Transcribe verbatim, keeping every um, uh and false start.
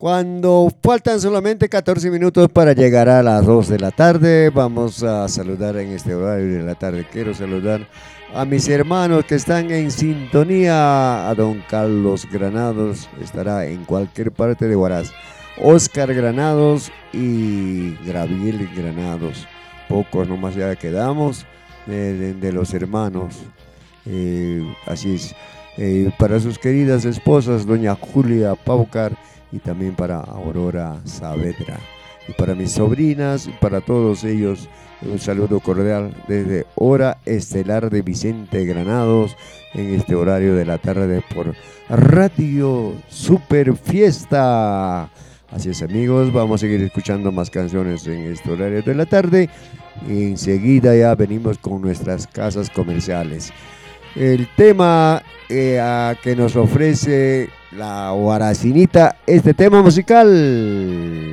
Cuando faltan solamente catorce minutos para llegar a las dos de la tarde, vamos a saludar en este horario de la tarde. Quiero saludar a mis hermanos que están en sintonía, a don Carlos Granados, estará en cualquier parte de Huaraz, Oscar Granados y Gabriel Granados. Pocos nomás ya quedamos de, de, de los hermanos. Eh, así es. Eh, para sus queridas esposas, doña Julia Paucar, y también para Aurora Saavedra. Y para mis sobrinas, y para todos ellos, un saludo cordial desde Hora Estelar de Vicente Granados, en este horario de la tarde por Radio Super Fiesta. Así es, amigos, vamos a seguir escuchando más canciones en este horario de la tarde. Y enseguida ya venimos con nuestras casas comerciales. El tema eh, que nos ofrece la Huaracinita, este tema musical.